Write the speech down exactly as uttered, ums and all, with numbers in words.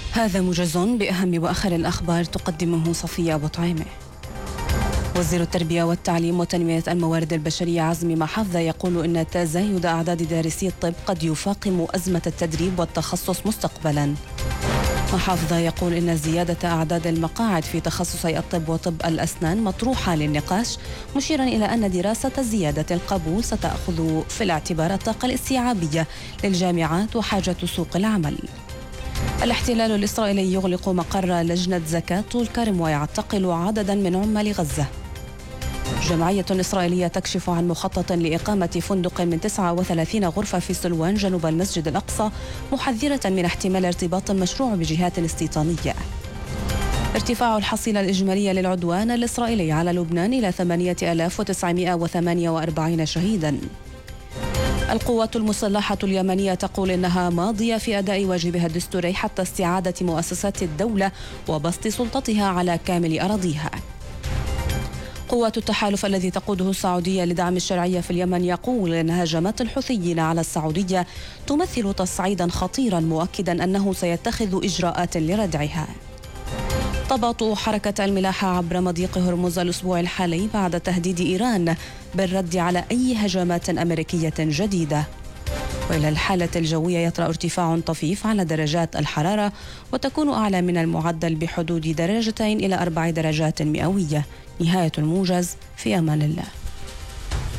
هذا موجز بأهم وآخر الأخبار تقدمه صفية أبو طعيمة. وزير التربية والتعليم وتنمية الموارد البشرية عزمي محافظة يقول إن تزايد أعداد دارسي الطب قد يفاقم أزمة التدريب والتخصص مستقبلا. محافظة يقول إن زيادة أعداد المقاعد في تخصصي الطب وطب الأسنان مطروحة للنقاش، مشيرا إلى أن دراسة زيادة القبول ستأخذ في الاعتبار الطاقة الاستيعابية للجامعات وحاجة سوق العمل. الاحتلال الإسرائيلي يغلق مقر لجنة زكاة طول كرم ويعتقل عددا من عمال غزة. جمعية إسرائيلية تكشف عن مخطط لإقامة فندق من تسعة وثلاثين غرفة في سلوان جنوب المسجد الأقصى، محذرة من احتمال ارتباط مشروع بجهات استيطانية. ارتفاع الحصيلة الإجمالية للعدوان الإسرائيلي على لبنان إلى ثمانية آلاف وتسعمائة وثمانية وأربعين شهيدا. القوات المسلحة اليمنية تقول إنها ماضية في أداء واجبها الدستوري حتى استعادة مؤسسات الدولة وبسط سلطتها على كامل أراضيها. قوات التحالف الذي تقوده السعودية لدعم الشرعية في اليمن يقول إن هجمات الحوثيين على السعودية تمثل تصعيدا خطيرا، مؤكدا أنه سيتخذ إجراءات لردعها. تباطؤ حركة الملاحة عبر مضيق هرمز الأسبوع الحالي بعد تهديد إيران بالرد على أي هجمات أمريكية جديدة. وإلى الحالة الجوية يطرأ ارتفاع طفيف على درجات الحرارة، وتكون أعلى من المعدل بحدود درجتين إلى أربع درجات مئوية. نهاية الموجز، في أمان الله.